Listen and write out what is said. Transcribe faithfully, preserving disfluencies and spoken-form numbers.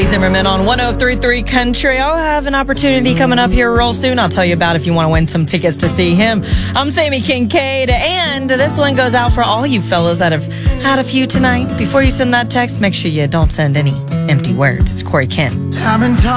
Zimmerman on one oh three point three Country. I'll have an opportunity coming up here real soon. I'll tell you about if you want to win some tickets to see him. I'm Sammy Kincaid, and this one goes out for all you fellas that have had a few tonight. Before you send that text, make sure you don't send any empty words. It's Corey Kent.